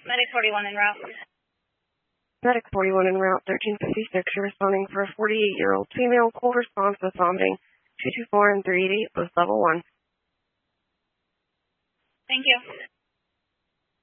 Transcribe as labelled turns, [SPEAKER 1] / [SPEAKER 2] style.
[SPEAKER 1] Medic 41 en route.
[SPEAKER 2] Medic 41 en route, 1356. You're responding for a 48-year-old female, cold response with vomiting. 224 and 388 was level 1.
[SPEAKER 1] Thank you.